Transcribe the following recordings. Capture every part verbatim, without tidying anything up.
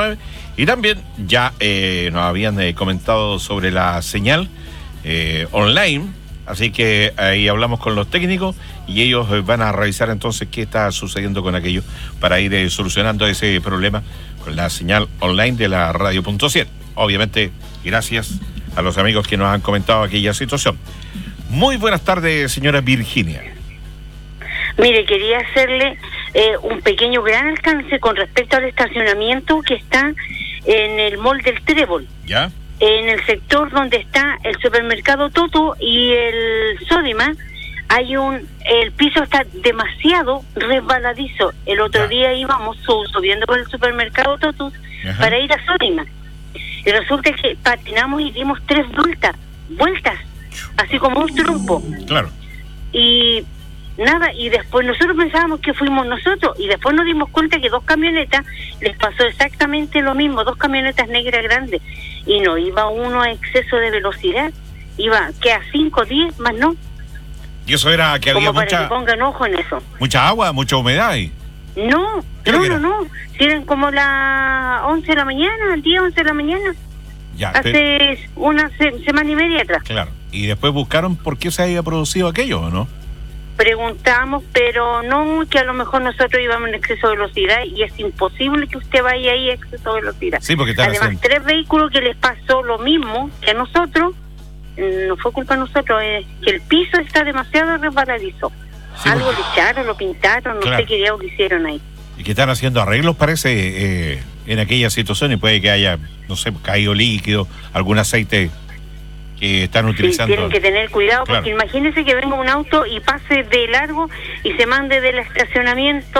nueve. Y también ya eh, nos habían eh, comentado sobre la señal eh, online. Así que ahí hablamos con los técnicos y ellos eh, van a revisar entonces qué está sucediendo con aquello para ir eh, solucionando ese problema con la señal online de la radio punto cien. Obviamente, gracias a los amigos que nos han comentado aquella situación. Muy buenas tardes, señora Virginia. Mire, quería hacerle eh, un pequeño gran alcance con respecto al estacionamiento que está en el mall del Trébol. ¿Ya? En el sector donde está el supermercado Toto y el Sodima, hay un, el piso está demasiado resbaladizo. El otro ya. día íbamos subiendo por el supermercado Toto Ajá. para ir a Sodima. Y resulta que patinamos y dimos tres vueltas, vueltas, así como un trompo. Claro. Y nada, y después nosotros pensábamos que fuimos nosotros, y después nos dimos cuenta que dos camionetas les pasó exactamente lo mismo, dos camionetas negras grandes, y no iba uno a exceso de velocidad, iba que a cinco, diez, más no. Y eso era que había como mucha... para que pongan ojo en eso. Mucha agua, mucha humedad ahí. No, no, no, no, si eran como las once de la mañana, diez, once de la mañana. Ya, hace pero... una se- semana y media atrás. Claro, y después buscaron por qué se había producido aquello, ¿o no? Preguntamos, pero no, que a lo mejor nosotros íbamos en exceso de velocidad y es imposible que usted vaya ahí a exceso de velocidad. Sí, porque están Además, haciendo... tres vehículos que les pasó lo mismo que a nosotros, no fue culpa de nosotros, es que el piso está demasiado resbaladizo. Sí, algo porque... le echaron, lo pintaron, no claro. sé qué diablos que hicieron ahí. Y que están haciendo arreglos, parece, eh, en aquella situación, y puede que haya, no sé, caído líquido, algún aceite que están utilizando. Sí, tienen que tener cuidado, claro. porque imagínense que venga un auto y pase de largo y se mande del estacionamiento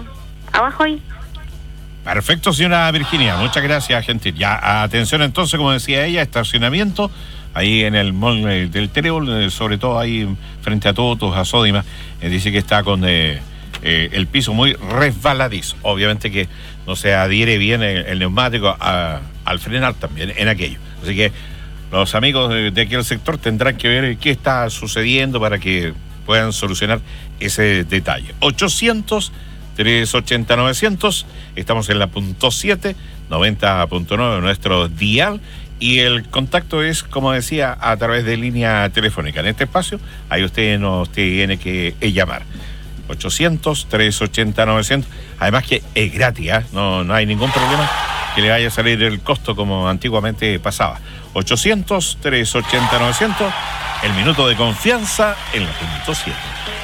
abajo ahí. Perfecto, señora Virginia, muchas gracias, gentil. Ya, atención entonces, como decía ella, estacionamiento ahí en el mall eh, del Trébol, eh, sobre todo ahí frente a Totos, a Sodima, eh, dice que está con eh, eh, el piso muy resbaladizo. Obviamente que no se adhiere bien el, el neumático a, al frenar también en aquello. Así que los amigos de, de aquel sector tendrán que ver qué está sucediendo para que puedan solucionar ese detalle. ochocientos, trescientos ochenta, novecientos, estamos en la punto siete, noventa punto nueve, nuestro dial, y el contacto es, como decía, a través de línea telefónica. En este espacio, ahí usted nos tiene que llamar. ochocientos, trescientos ochenta, novecientos, además que es gratis, ¿eh? no, no hay ningún problema que le vaya a salir el costo como antiguamente pasaba. ochocientos, trescientos ochenta, novecientos, el minuto de confianza en la punto siete.